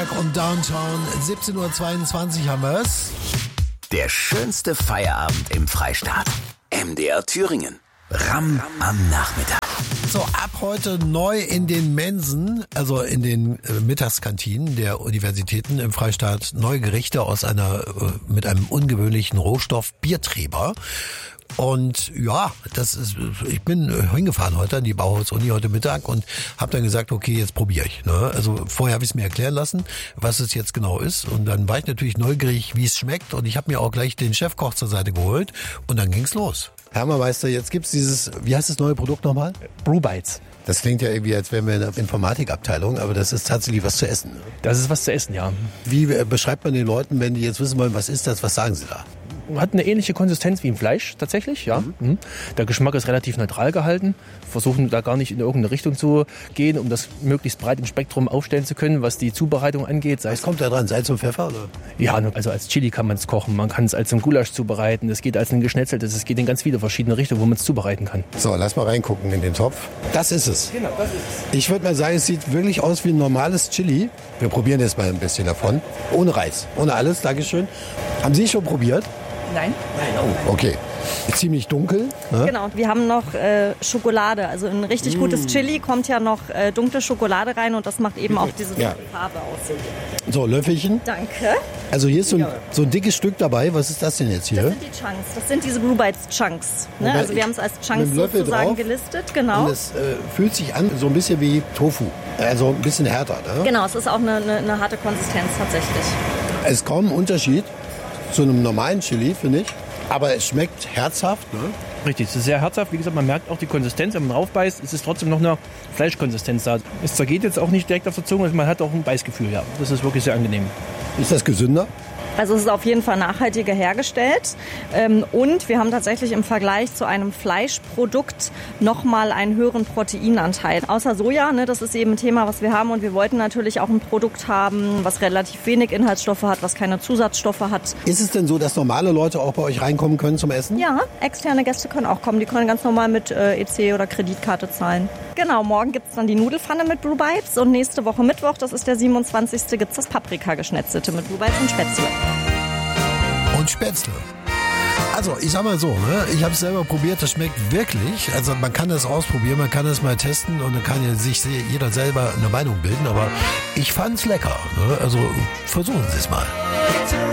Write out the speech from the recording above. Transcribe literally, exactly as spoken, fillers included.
Mittag und Downtown. siebzehn Uhr zweiundzwanzig haben wir es. Der schönste Feierabend im Freistaat. M D R Thüringen. Ram am Nachmittag. So, ab heute neu in den Mensen, also in den äh, Mittagskantinen der Universitäten im Freistaat, neue Gerichte aus einer, äh, mit einem ungewöhnlichen Rohstoff, Biertreber. Und ja, das ist, ich bin hingefahren heute an die Bauhaus-Uni heute Mittag und habe dann gesagt, okay, jetzt probiere ich. Ne? Also vorher habe ich es mir erklären lassen, was es jetzt genau ist. Und dann war ich natürlich neugierig, wie es schmeckt. Und ich habe mir auch gleich den Chefkoch zur Seite geholt. Und dann ging's los. Herr Meister, jetzt gibt's dieses, wie heißt das neue Produkt nochmal? Brewbites. Das klingt ja irgendwie, als wären wir in der Informatikabteilung, aber das ist tatsächlich was zu essen. Ne? Das ist was zu essen, ja. Wie beschreibt man den Leuten, wenn die jetzt wissen wollen, was ist das, was sagen sie da? Hat eine ähnliche Konsistenz wie im Fleisch tatsächlich, ja. Mhm. Der Geschmack ist relativ neutral gehalten. Versuchen da gar nicht in irgendeine Richtung zu gehen, um das möglichst breit im Spektrum aufstellen zu können, was die Zubereitung angeht. Was kommt da dran? Salz und Pfeffer? Oder? Ja, also als Chili kann man es kochen, man kann es als ein Gulasch zubereiten, es geht als ein geschnetzeltes, es geht in ganz viele verschiedene Richtungen, wo man es zubereiten kann. So, lass mal reingucken in den Topf. Das ist es. Genau, das ist es. Ich würde mal sagen, es sieht wirklich aus wie ein normales Chili. Wir probieren jetzt mal ein bisschen davon. Ohne Reis, ohne alles, Dankeschön. Haben Sie schon probiert? Nein. Oh, okay. Ist ziemlich dunkel. Ne? Genau, wir haben noch äh, Schokolade. Also ein richtig mm. gutes Chili kommt ja noch äh, dunkle Schokolade rein und das macht eben auch diese ja. Farbe aus. So, Löffelchen. Danke. Also hier ist so ein, so ein dickes Stück dabei. Was ist das denn jetzt hier? Das sind die Chunks. Das sind diese Brewbites Chunks. Ne? Also wir haben es als Chunks sozusagen drauf gelistet. Genau. Und es äh, fühlt sich an so ein bisschen wie Tofu. Also ein bisschen härter. Ne? Genau, es ist auch eine, eine, eine harte Konsistenz tatsächlich. Es ist kaum ein Unterschied zu einem normalen Chili, finde ich. Aber es schmeckt herzhaft, ne? Richtig, es ist sehr herzhaft. Wie gesagt, man merkt auch die Konsistenz, wenn man drauf beißt, ist es trotzdem noch eine Fleischkonsistenz da. Es zergeht jetzt auch nicht direkt auf der Zunge, man hat auch ein Beißgefühl, ja. Das ist wirklich sehr angenehm. Ist das gesünder? Also es ist auf jeden Fall nachhaltiger hergestellt und wir haben tatsächlich im Vergleich zu einem Fleischprodukt nochmal einen höheren Proteinanteil. Außer Soja, ne, das ist eben ein Thema, was wir haben und wir wollten natürlich auch ein Produkt haben, was relativ wenig Inhaltsstoffe hat, was keine Zusatzstoffe hat. Ist es denn so, dass normale Leute auch bei euch reinkommen können zum Essen? Ja, externe Gäste können auch kommen, die können ganz normal mit äh, E C oder Kreditkarte zahlen. Genau, morgen gibt es dann die Nudelpfanne mit Brewbites und nächste Woche Mittwoch, das ist der siebenundzwanzigste gibt es das Paprika-Geschnetzelte mit Brewbites und Spätzle. Und Spätzle. Also, ich sag mal so, ne? Ich habe es selber probiert, das schmeckt wirklich. Also man kann das ausprobieren, man kann das mal testen und dann kann ja sich jeder selber eine Meinung bilden, aber ich fand's lecker. Ne? Also versuchen Sie es mal.